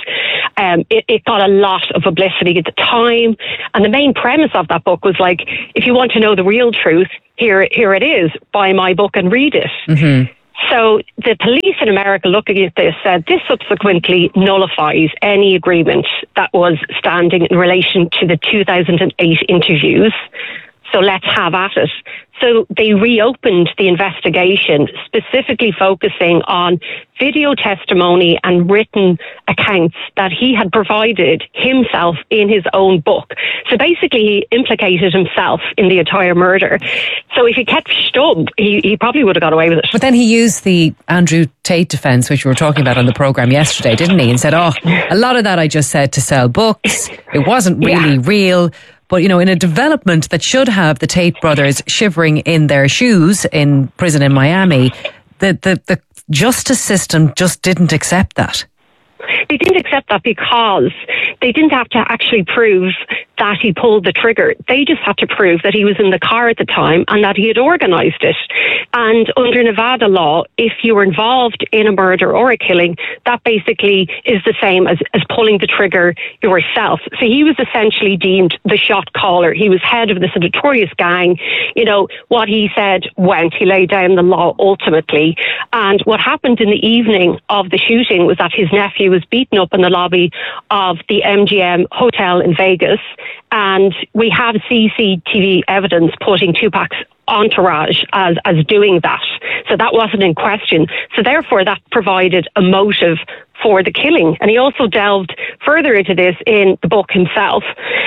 It got a lot of publicity at the time, and the main premise of that book was like, if you want to know the real truth, here it is, buy my book and read it. Mm-hmm. So the police in America looking at this said this subsequently nullifies any agreement that was standing in relation to the 2008 interviews. So let's have at it. So they reopened the investigation, specifically focusing on video testimony and written accounts that he had provided himself in his own book. So basically he implicated himself in the entire murder. So if he kept Stubb, he probably would have got away with it. But then he used the Andrew Tate defence, which we were talking about on the programme yesterday, didn't he? And said, a lot of that I just said to sell books. It wasn't really real. But, in a development that should have the Tate brothers shivering in their shoes in prison in Miami, the justice system just didn't accept that. They didn't accept that because they didn't have to actually prove that he pulled the trigger. They just had to prove that he was in the car at the time and that he had organised it. And under Nevada law, if you were involved in a murder or a killing, that basically is the same as pulling the trigger yourself. So he was essentially deemed the shot caller. He was head of this notorious gang. What he said went. He laid down the law ultimately. And what happened in the evening of the shooting was that his nephew was beaten up in the lobby of the MGM Hotel in Vegas. And we have CCTV evidence putting Tupac's entourage as doing that. So that wasn't in question. So therefore that provided a motive for the killing. And he also delved further into this in the book himself.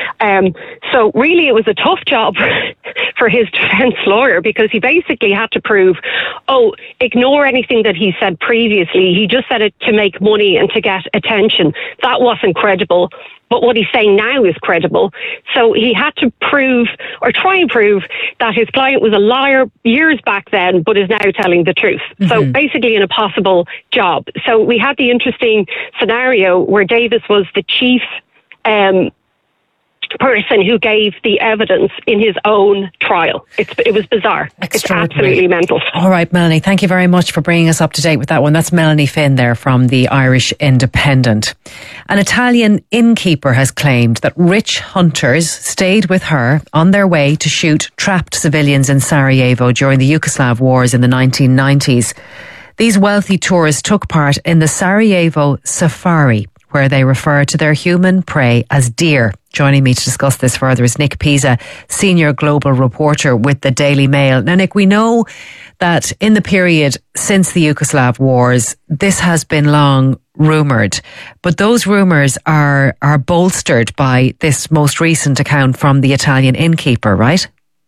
So really it was a tough job for his defence lawyer, because he basically had to prove, ignore anything that he said previously. He just said it to make money and to get attention. That wasn't credible. But what he's saying now is credible. So he had to prove, or try and prove, that his client was a liar years back then, but is now telling the truth. Mm-hmm. So basically an impossible job. So we had the interesting scenario where Davis was the chief person who gave the evidence in his own trial. It was bizarre. It's absolutely mental. All right, Melanie, thank you very much for bringing us up to date with that one. That's Melanie Finn there from the Irish Independent. An Italian innkeeper has claimed that rich hunters stayed with her on their way to shoot trapped civilians in Sarajevo during the Yugoslav wars in the 1990s. These wealthy tourists took part in the Sarajevo Safari, where they refer to their human prey as deer. Joining me to discuss this further is Nick Pisa, senior global reporter with the Daily Mail. Now, Nick, we know that in the period since the Yugoslav wars, this has been long rumoured, but those rumours are bolstered by this most recent account from the Italian innkeeper, right?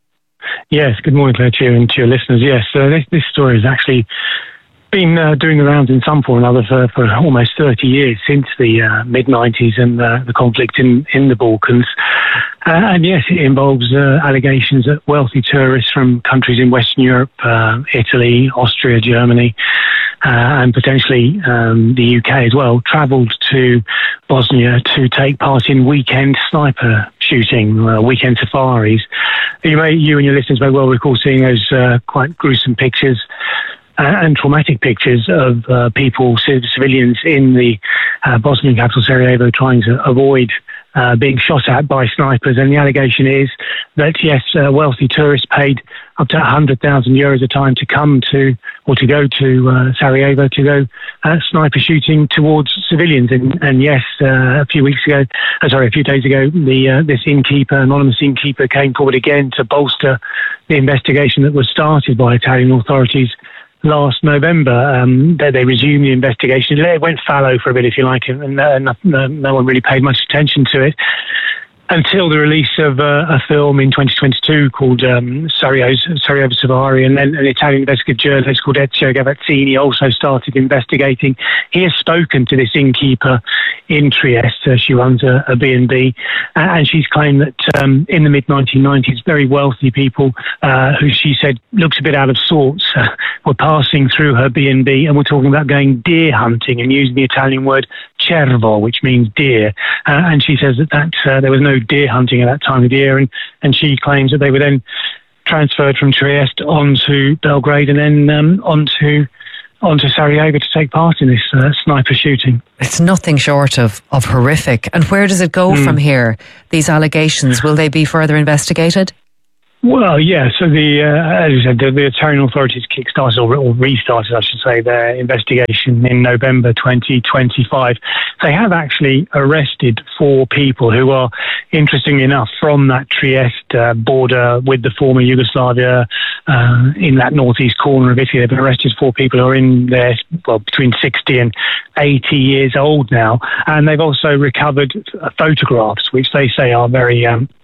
Yes, good morning, Claire, to you and to your listeners. Yes, so this story has actually been doing the rounds in some form or another for almost 30 years, since the mid-90s and the conflict in the Balkans. And yes, it involves allegations that wealthy tourists from countries in Western Europe, Italy, Austria, Germany, and potentially the UK as well, travelled to Bosnia to take part in weekend sniper shooting, weekend safaris. You and your listeners may well recall seeing those quite gruesome pictures and traumatic pictures of people, civilians in the Bosnian capital Sarajevo, trying to avoid being shot at by snipers. And the allegation is that, yes, wealthy tourists paid up to €100,000 a time to come to, or to go to Sarajevo to go sniper shooting towards civilians. And yes, a few days ago, this anonymous innkeeper came forward again to bolster the investigation that was started by Italian authorities last November. They resumed the investigation. It went fallow for a bit, if you like, and no one really paid much attention to it. until the release of a film in 2022 called Sarajevo Savari, and then an Italian investigative journalist called Ezio Gavazzini also started investigating. He has spoken to this innkeeper in Trieste. She runs a B&B, and she's claimed that in the mid-1990s, very wealthy people who she said looked a bit out of sorts were passing through her B&B and were talking about going deer hunting and using the Italian word cervo, which means deer. And she says that there was no deer hunting at that time of year, and she claims that they were then transferred from Trieste onto Belgrade and then onto Sarajevo to take part in this sniper shooting. It's nothing short of horrific. And where does it go from here? These allegations, will they be further investigated? Well, yeah. So as you said, the Italian authorities kickstarted or restarted, I should say, their investigation in November 2025. They have actually arrested 4 people who are, interestingly enough, from that Trieste border with the former Yugoslavia in that northeast corner of Italy. They've been arrested 4 people who are in their, between 60 and 80 years old now. And they've also recovered photographs, which they say are very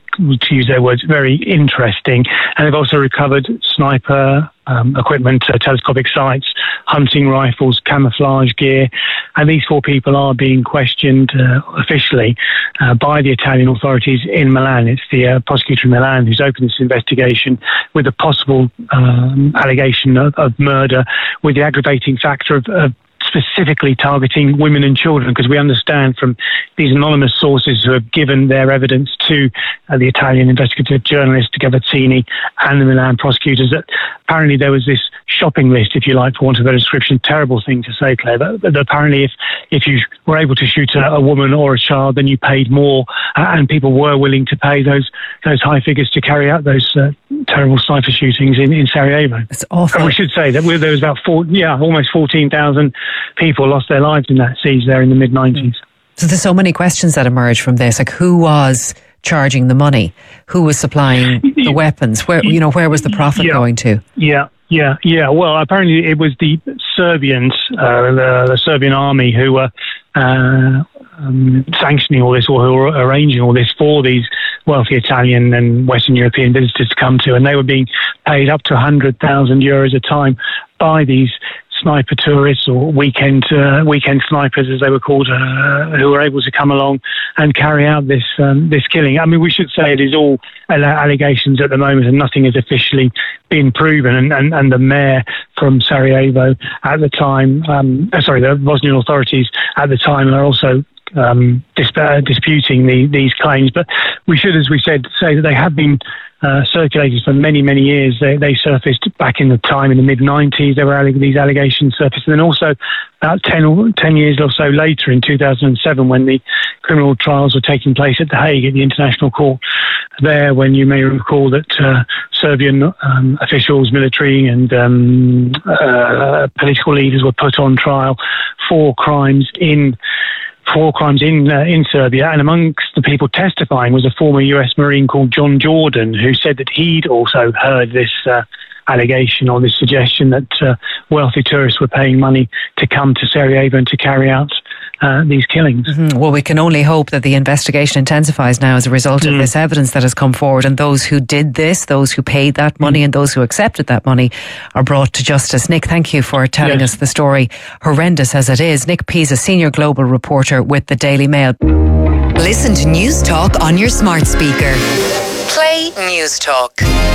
to use their words, very interesting. And they've also recovered sniper equipment, telescopic sights, hunting rifles, camouflage gear. And these 4 people are being questioned officially by the Italian authorities in Milan. It's the prosecutor in Milan who's opened this investigation with a possible allegation of murder, with the aggravating factor of specifically targeting women and children, because we understand from these anonymous sources who have given their evidence to the Italian investigative journalist Gavazzini and the Milan prosecutors that apparently there was this shopping list, if you like, for want of a better description. Terrible thing to say, Claire, but apparently if you were able to shoot a woman or a child, then you paid more, and people were willing to pay those high figures to carry out those terrible sniper shootings in Sarajevo. It's awful. And we should say that there was about almost 14,000 people lost their lives in that siege there in the mid-90s. So there's so many questions that emerge from this, like who was charging the money, who was supplying the weapons, where was the profit going to? Yeah. Well, apparently it was the Serbians, the Serbian army, who were sanctioning all this, or who were arranging all this for these wealthy Italian and Western European visitors to come to, and they were being paid up to 100,000 euros a time by these sniper tourists, or weekend snipers, as they were called, who were able to come along and carry out this killing. I mean, we should say it is all allegations at the moment, and nothing has officially been proven. And the mayor from Sarajevo at the time, the Bosnian authorities at the time, are also disputing these claims. But we should, as we said, say that they have been circulated for many, many years. They surfaced back in the time in the mid-90s. There were these allegations surfaced. And then also about 10 years or so later in 2007, when the criminal trials were taking place at The Hague at the International Court there, when you may recall that Serbian officials, military and political leaders were put on trial for crimes in Serbia, and amongst the people testifying was a former US Marine called John Jordan, who said that he'd also heard this allegation or this suggestion that wealthy tourists were paying money to come to Sarajevo and to carry out these killings. Mm-hmm. Well, we can only hope that the investigation intensifies now as a result of this evidence that has come forward, and those who did this, those who paid that money and those who accepted that money are brought to justice. Nick, thank you for telling us the story, horrendous as it is. Nick Pisa, senior global reporter with the Daily Mail. Listen to News Talk on your smart speaker. Play News Talk.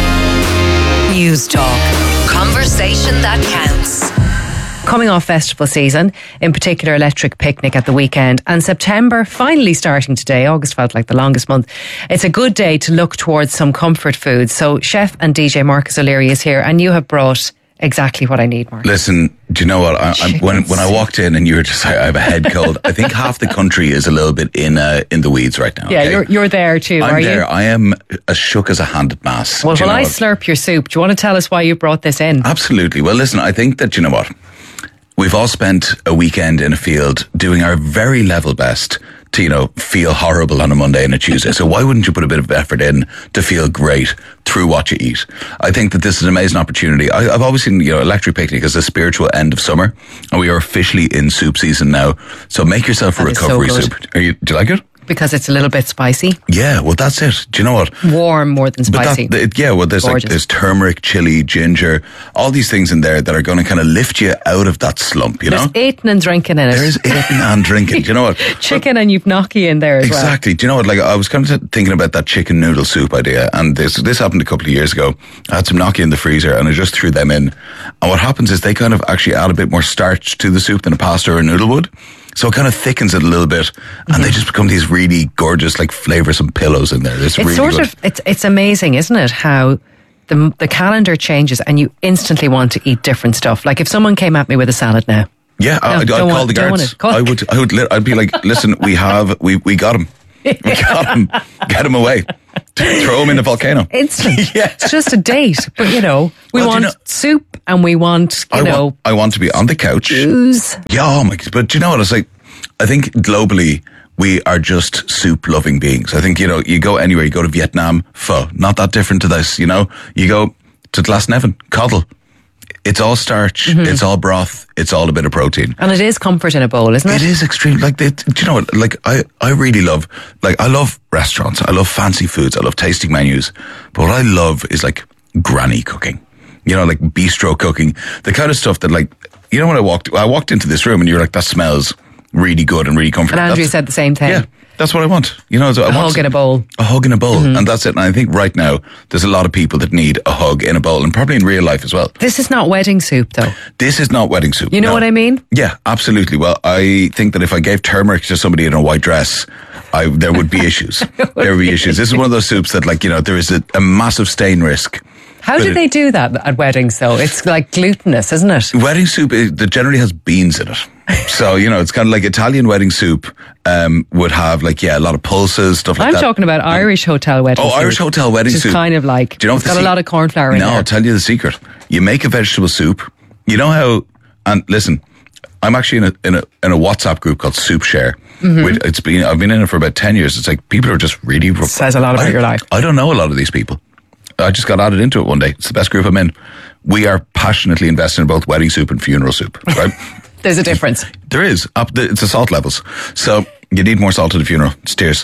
News Talk. Conversation that counts. Coming off festival season, in particular Electric Picnic at the weekend, and September finally starting today. August felt like the longest month. It's a good day to look towards some comfort foods. So chef and DJ Marcus O'Leary is here, and you have brought exactly what I need, Marcus. Listen, do you know what? When I walked in and you were just like, I have a head cold. I think half the country is a little bit in the weeds right now. Yeah, okay? you're there too, I'm are there. you? I am as shook as a handed mass. Well, I slurp your soup, do you want to tell us why you brought this in? Absolutely. Well, listen, I think that, you know what? We've all spent a weekend in a field doing our very level best to, feel horrible on a Monday and a Tuesday. So why wouldn't you put a bit of effort in to feel great through what you eat? I think that this is an amazing opportunity. I've always seen, Electric Picnic as a spiritual end of summer, and we are officially in soup season now. So make yourself a recovery soup. Do you like it? Because it's a little bit spicy. Yeah, well, that's it. Do you know what? Warm more than spicy. There's turmeric, chili, ginger, all these things in there that are going to kind of lift you out of that slump, you know? There's eating and drinking in it. There's eating and drinking. Do you know what? Chicken and you've gnocchi in there as well. Exactly. Do you know what? Like, I was kind of thinking about that chicken noodle soup idea, and this happened a couple of years ago. I had some gnocchi in the freezer, and I just threw them in. And what happens is they kind of actually add a bit more starch to the soup than a pasta or a noodle would. So it kind of thickens it a little bit, and they just become these really gorgeous, like, flavoursome pillows in there. It's really good. It's amazing, isn't it? How the calendar changes, and you instantly want to eat different stuff. Like if someone came at me with a salad now. Yeah, I'd call the guards. I'd be like, listen, we got him. We got him. Get him away. Throw him in the volcano. Instantly. Yeah. It's just a date. But, we want soup and we want, I want to be on the couch. Booze. Yeah, oh my God. But do you know what? It's like, I think globally, we are just soup-loving beings. I think, you go anywhere, you go to Vietnam, pho. Not that different to this, You go to Glasnevin, coddle. It's all starch, it's all broth, it's all a bit of protein. And it is comfort in a bowl, isn't it? It is extreme. Like, do you know what? Like, I really love, I love restaurants. I love fancy foods. I love tasting menus. But what I love is, like, granny cooking. Like bistro cooking. The kind of stuff that, like, when I walked into this room and you're like, that smells really good and really comforting. And Andrew said the same thing. Yeah. That's what I want. So a hug in a bowl. A hug in a bowl. And that's it. And I think right now, there's a lot of people that need a hug in a bowl, and probably in real life as well. This is not wedding soup, though. This is not wedding soup. You know what I mean? Yeah, absolutely. Well, I think that if I gave turmeric to somebody in a white dress, there would be issues. There would be issues. This is one of those soups that, like, there is a massive stain risk. How do they do that at weddings, though? It's like glutinous, isn't it? Wedding soup, that generally has beans in it. So, it's kind of like Italian wedding soup would have, like, a lot of pulses, stuff like that. I'm talking about Irish hotel wedding soup. Oh, Irish hotel wedding soup. Which is kind of like, do you know it's got a lot of corn flour in there. No, I'll tell you the secret. You make a vegetable soup. You know how, and listen, I'm actually in a WhatsApp group called Soup Share. I've been in it for about 10 years. It's like, people are just really... It says a lot about your life. I don't know a lot of these people. I just got added into it one day. It's the best group I'm in. We are passionately invested in both wedding soup and funeral soup, right? There's a difference. There is. It's the salt levels. So you need more salt at a funeral. It's tears.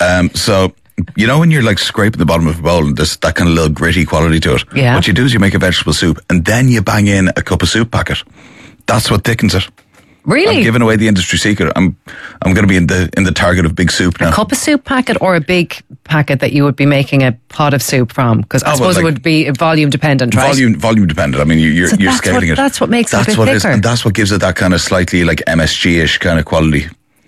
So, when you're like scraping the bottom of a bowl and there's that kind of little gritty quality to it, what you do is you make a vegetable soup and then you bang in a cup of soup packet. That's what thickens it. Really? I'm giving away the industry secret. I'm going to be in the target of big soup now. A cup of soup packet or a big packet that you would be making a pot of soup from? Because I suppose it would be volume dependent, right? Volume dependent. I mean, you're scaling it. That's what makes it a bit thicker. And that's what gives it that kind of slightly like MSG-ish kind of quality.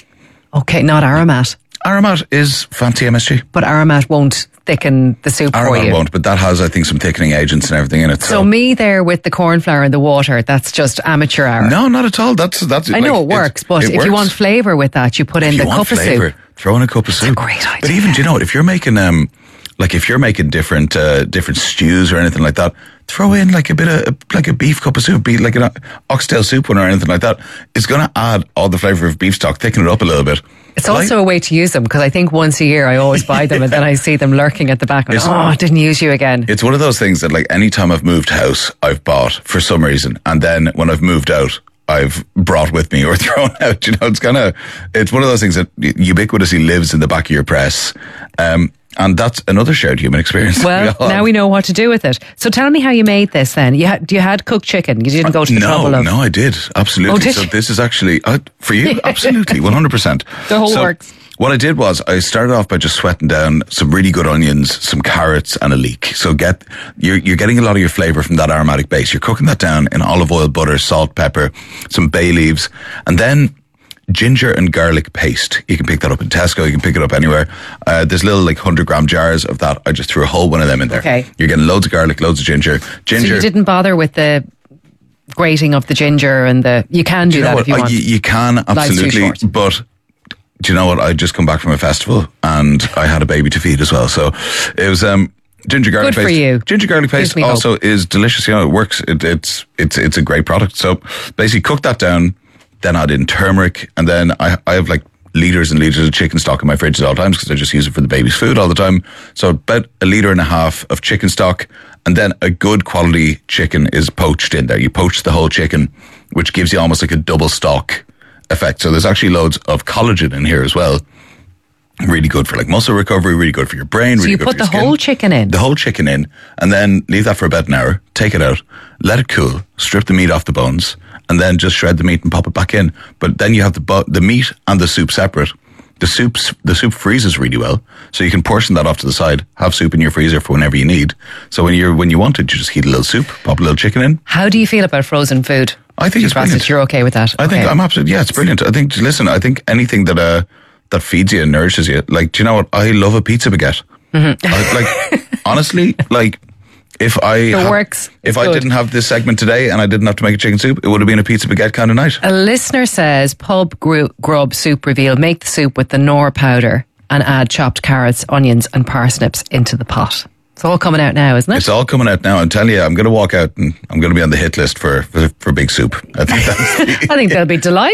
Okay, not Aromat. Aromat is fancy MSG. But Aromat won't thicken the soup for you. Aromat won't, but that has, I think, some thickening agents and everything in it. So me there with the corn flour and the water, that's just amateur hour. No, not at all. That's. I know it works, but if you want flavour with that, you put in the cup of soup. Throw in a cup of soup. That's a great idea. But even, do you know what? If you're making different different stews or anything like that, throw in like a bit of like a beef cup of soup, be like an oxtail soup one or anything like that. It's going to add all the flavour of beef stock, thicken it up a little bit. It's also a way to use them, because I think once a year I always buy them and then I see them lurking at the back. And I didn't use you again. It's one of those things that, like, any time I've moved house, I've bought for some reason, and then when I've moved out, I've brought with me or thrown out. It's one of those things that ubiquitously lives in the back of your press. And that's another shared human experience. Well, now we know what to do with it. So tell me how you made this then. You had cooked chicken. You didn't go to the trouble of... No, I did. Absolutely. Oh, did you? This is actually, for you, absolutely, 100%. The whole works. What I did was I started off by just sweating down some really good onions, some carrots and a leek. So you're getting a lot of your flavour from that aromatic base. You're cooking that down in olive oil, butter, salt, pepper, some bay leaves, and then ginger and garlic paste. You can pick that up in Tesco. You can pick it up anywhere. There's little like 100-gram jars of that. I just threw a whole one of them in there. Okay. You're getting loads of garlic, loads of ginger. So you didn't bother with the grating of the ginger and you can do that if you want. You can, absolutely. But do you know what? I'd just come back from a festival and I had a baby to feed as well. So it was ginger garlic paste. Good for you. Ginger garlic paste also is delicious. It works. It's a great product. So basically cook that down. Then add in turmeric, and then I have like litres and litres of chicken stock in my fridge at all times because I just use it for the baby's food all the time. So about 1.5 litres of chicken stock, and then a good quality chicken is poached in there. You poach the whole chicken, which gives you almost like a double stock effect. So there's actually loads of collagen in here as well. Really good for like muscle recovery, really good for your brain. So really you good put for your the skin. whole chicken in? The whole chicken in, and then leave that for about an hour, take it out, let it cool, strip the meat off the bones, and then just shred the meat and pop it back in. But then you have the meat and the soup separate. The soup freezes really well, so you can portion that off to the side, have soup in your freezer for whenever you need. So when you want it, you just heat a little soup, pop a little chicken in. How do you feel about frozen food? I think it's brilliant. You're okay with that? I think I'm absolutely, yeah, it's brilliant. I think anything that feeds you and nourishes you. Like, do you know what? I love a pizza baguette. Mm-hmm. Honestly, like, if I didn't have this segment today and I didn't have to make a chicken soup, it would have been a pizza baguette kind of night. A listener says, pub grub soup reveal, make the soup with the Knorr powder and add chopped carrots, onions and parsnips into the pot. It's all coming out now, isn't it? It's all coming out now. I'm telling you, I'm going to walk out and I'm going to be on the hit list for big soup. I think they'll be delighted.